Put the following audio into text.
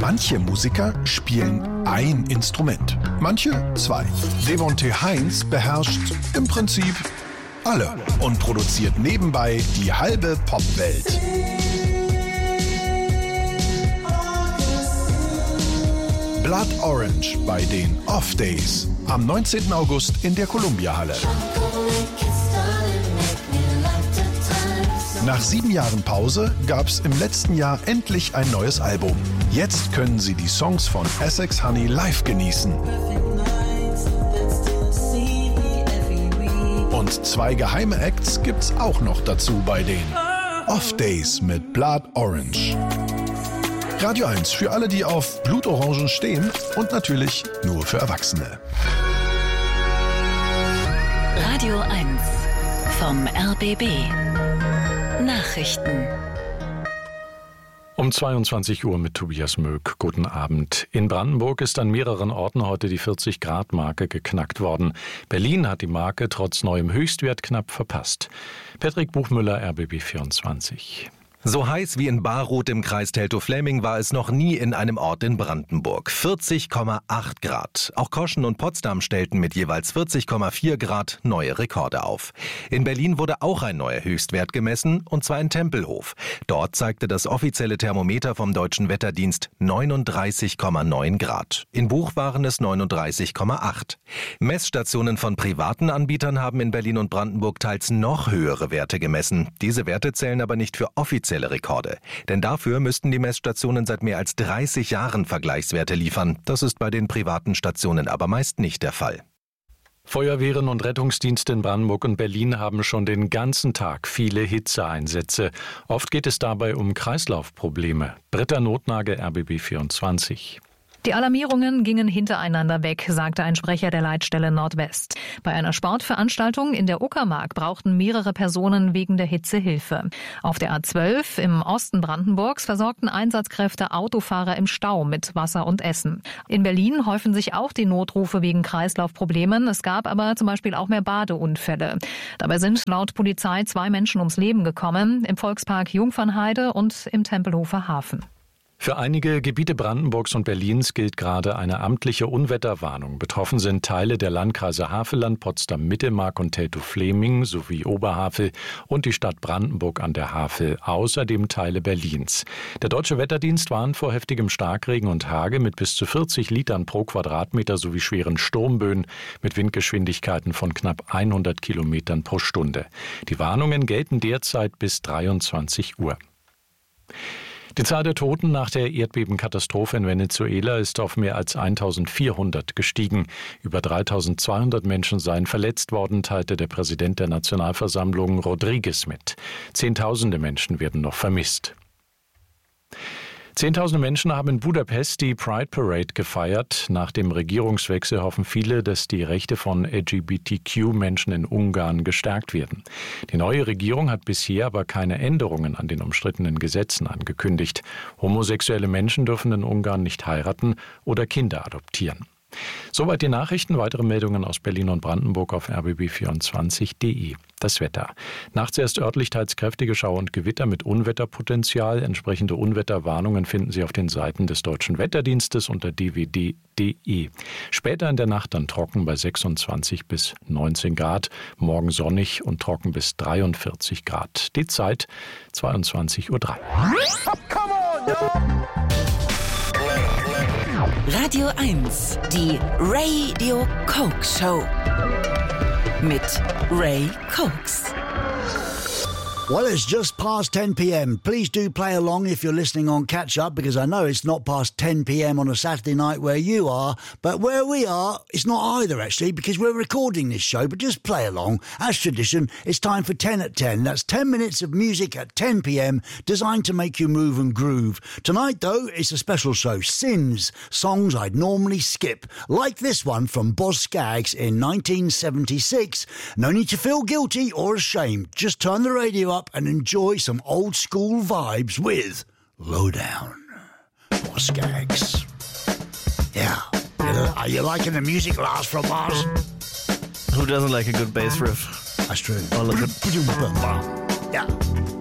Manche Musiker spielen ein Instrument, manche zwei. Devonte Heinz beherrscht im Prinzip alle und produziert nebenbei die halbe Popwelt. Blood Orange bei den Off Days am 19. August in der Columbia-Halle. Nach 7 Jahren Pause gab es im letzten Jahr endlich ein neues Album. Jetzt können Sie die Songs von Essex Honey live genießen. Und 2 geheime Acts gibt's auch noch dazu bei den Off Days mit Blood Orange. Radio 1 für alle, die auf Blutorangen stehen und natürlich nur für Erwachsene. Radio 1 vom RBB. Nachrichten. Um 22 Uhr mit Tobias Möck. Guten Abend. In Brandenburg ist an mehreren Orten heute die 40-Grad-Marke geknackt worden. Berlin hat die Marke trotz neuem Höchstwert knapp verpasst. Patrick Buchmüller, RBB 24. So heiß wie in Baruth im Kreis Teltow-Fläming war es noch nie in einem Ort in Brandenburg. 40,8 Grad. Auch Koschen und Potsdam stellten mit jeweils 40,4 Grad neue Rekorde auf. In Berlin wurde auch ein neuer Höchstwert gemessen, und zwar in Tempelhof. Dort zeigte das offizielle Thermometer vom Deutschen Wetterdienst 39,9 Grad. In Buch waren es 39,8. Messstationen von privaten Anbietern haben in Berlin und Brandenburg teils noch höhere Werte gemessen. Diese Werte zählen aber nicht für offizielle Rekorde. Denn dafür müssten die Messstationen seit mehr als 30 Jahren Vergleichswerte liefern. Das ist bei den privaten Stationen aber meist nicht der Fall. Feuerwehren und Rettungsdienste in Brandenburg und Berlin haben schon den ganzen Tag viele Hitzeeinsätze. Oft geht es dabei um Kreislaufprobleme. Britta Nothnagel, RBB 24. Die Alarmierungen gingen hintereinander weg, sagte ein Sprecher der Leitstelle Nordwest. Bei einer Sportveranstaltung in der Uckermark brauchten mehrere Personen wegen der Hitze Hilfe. Auf der A12 im Osten Brandenburgs versorgten Einsatzkräfte Autofahrer im Stau mit Wasser und Essen. In Berlin häufen sich auch die Notrufe wegen Kreislaufproblemen. Es gab aber zum Beispiel auch mehr Badeunfälle. Dabei sind laut Polizei 2 Menschen ums Leben gekommen, im Volkspark Jungfernheide und im Tempelhofer Hafen. Für einige Gebiete Brandenburgs und Berlins gilt gerade eine amtliche Unwetterwarnung. Betroffen sind Teile der Landkreise Havelland, Potsdam-Mittelmark und Teltow-Fläming sowie Oberhavel und die Stadt Brandenburg an der Havel, außerdem Teile Berlins. Der Deutsche Wetterdienst warnt vor heftigem Starkregen und Hagel mit bis zu 40 Litern pro Quadratmeter sowie schweren Sturmböen mit Windgeschwindigkeiten von knapp 100 Kilometern pro Stunde. Die Warnungen gelten derzeit bis 23 Uhr. Die Zahl der Toten nach der Erdbebenkatastrophe in Venezuela ist auf mehr als 1400 gestiegen. Über 3200 Menschen seien verletzt worden, teilte der Präsident der Nationalversammlung Rodriguez mit. Zehntausende Menschen werden noch vermisst. Zehntausende Menschen haben in Budapest die Pride Parade gefeiert. Nach dem Regierungswechsel hoffen viele, dass die Rechte von LGBTQ-Menschen in Ungarn gestärkt werden. Die neue Regierung hat bisher aber keine Änderungen an den umstrittenen Gesetzen angekündigt. Homosexuelle Menschen dürfen in Ungarn nicht heiraten oder Kinder adoptieren. Soweit die Nachrichten. Weitere Meldungen aus Berlin und Brandenburg auf rbb24.de. Das Wetter. Nachts erst örtlich teils kräftige Schauer und Gewitter mit Unwetterpotenzial. Entsprechende Unwetterwarnungen finden Sie auf den Seiten des Deutschen Wetterdienstes unter dwd.de. Später in der Nacht dann trocken bei 26 bis 19 Grad. Morgen sonnig und trocken bis 43 Grad. Die Zeit 22:03 Uhr. Radio 1, die Radio Coke Show. Mit Ray Cokes. Well, it's just past 10 p.m. Please do play along if you're listening on Catch Up, because I know it's not past 10 p.m. on a Saturday night where you are, but where we are, it's not either, actually, because we're recording this show, but just play along. As tradition, it's time for 10 at 10. That's 10 minutes of music at 10 p.m. designed to make you move and groove. Tonight, though, it's a special show, Sins, songs I'd normally skip, like this one from Boz Scaggs in 1976. No need to feel guilty or ashamed. Just turn the radio up and enjoy some old school vibes with Lowdown. Boz Scaggs. Yeah. Are you liking the music, Lars from Mars? Who doesn't like a good bass riff? That's true. Oh, look at... Yeah.